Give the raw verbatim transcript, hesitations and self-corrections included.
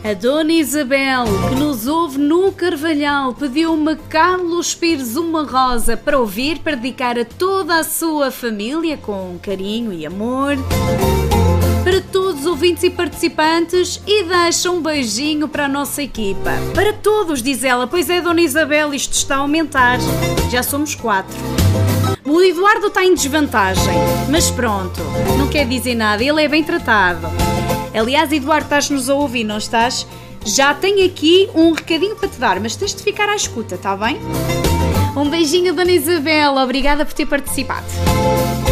A Dona Isabel, que nos ouve no Carvalhal, pediu-me Carlos Pires uma rosa para ouvir, para dedicar a toda a sua família com carinho e amor. Para todos os ouvintes e participantes, e deixa um beijinho para a nossa equipa. Para todos, diz ela. Pois é, Dona Isabel, isto está a aumentar. Já somos quatro. O Eduardo está em desvantagem, mas pronto, não quer dizer nada, ele é bem tratado. Aliás, Eduardo, estás-nos a ouvir, não estás? Já tenho aqui um recadinho para te dar, mas tens de ficar à escuta, está bem? Um beijinho, Dona Isabel, obrigada por ter participado.